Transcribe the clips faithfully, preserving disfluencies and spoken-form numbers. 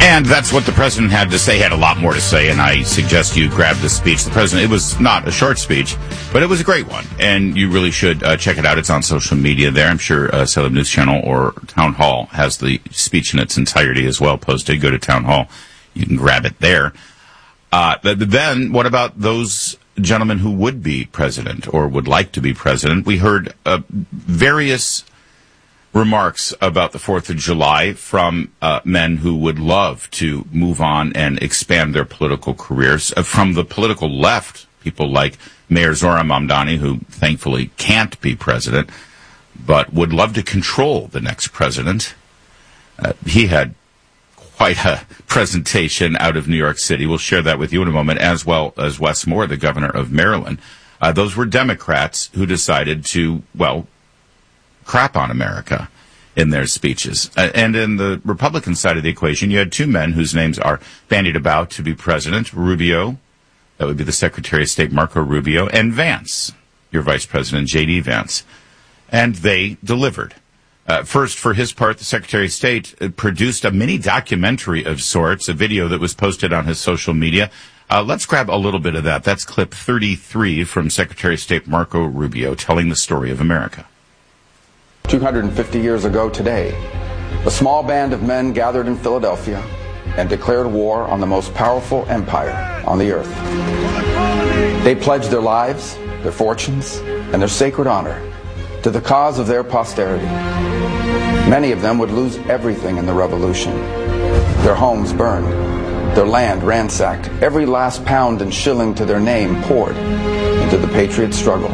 And that's what the president had to say. He had a lot more to say, and I suggest you grab the speech. The president, it was not a short speech, but it was a great one, and you really should uh, check it out. It's on social media there. I'm sure uh, Salem News Channel or Town Hall has the speech in its entirety as well posted. Go to Town Hall. You can grab it there. Uh, then what about those gentlemen who would be president or would like to be president? We heard uh, various remarks about the fourth of July from uh, men who would love to move on and expand their political careers. Uh, from the political left, people like Mayor Zohran Mamdani, who thankfully can't be president, but would love to control the next president. Uh, he had quite a presentation out of New York City. We'll share that with you in a moment, as well as Wes Moore, the governor of Maryland. Uh, those were Democrats who decided to, well, crap on America in their speeches. Uh, and in the Republican side of the equation, you had two men whose names are bandied about to be president: Rubio, that would be the Secretary of State, Marco Rubio, and Vance, your Vice President, J D Vance. And they delivered. Uh, first, for his part, the Secretary of State uh, produced a mini documentary of sorts, a video that was posted on his social media. Uh, let's grab a little bit of that. That's clip thirty-three from Secretary of State Marco Rubio telling the story of America. two hundred fifty years ago today, a small band of men gathered in Philadelphia and declared war on the most powerful empire on the earth. They pledged their lives, their fortunes, and their sacred honor to the cause of their posterity. Many of them would lose everything in the revolution. Their homes burned, their land ransacked, every last pound and shilling to their name poured into the patriot struggle.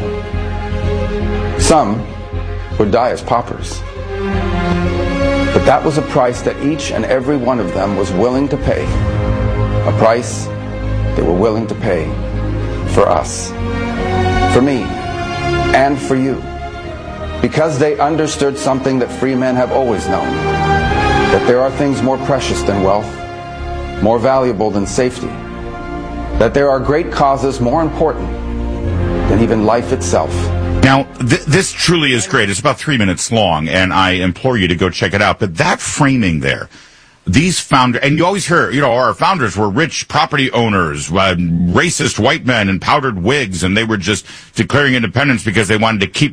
Some would die as paupers. But that was a price that each and every one of them was willing to pay. A price they were willing to pay for us, for me, and for you. Because they understood something that free men have always known, that there are things more precious than wealth, more valuable than safety, that there are great causes more important than even life itself. Now, th- this truly is great. It's about three minutes long, and I implore you to go check it out. But that framing there, these founders, and you always hear, you know, our founders were rich property owners, uh, racist white men in powdered wigs, and they were just declaring independence because they wanted to keep